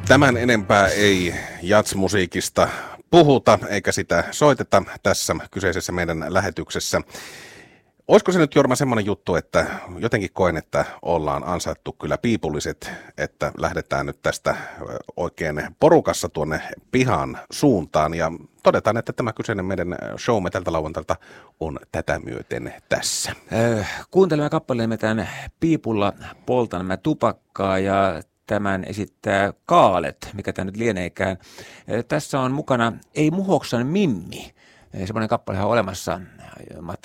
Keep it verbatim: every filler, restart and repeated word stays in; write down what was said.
Tämän enempää ei jatsmusiikista puhuta eikä sitä soiteta tässä kyseisessä meidän lähetyksessä. Olisiko se nyt, Jorma, semmoinen juttu, että jotenkin koen, että ollaan ansaittu kyllä piipulliset, että lähdetään nyt tästä oikein porukassa tuonne pihan suuntaan ja todetaan, että tämä kyseinen meidän showme tältä lauantailta on tätä myöten tässä. Äh, kuuntelemme kappaleemme tämän Piipulla poltan mä tupakkaa ja tämän esittää Kaalet, mikä tämä nyt lieneekään. Tässä on mukana Ei Muhoksan Mimmi. Semmoinen kappalehan on olemassa. Matti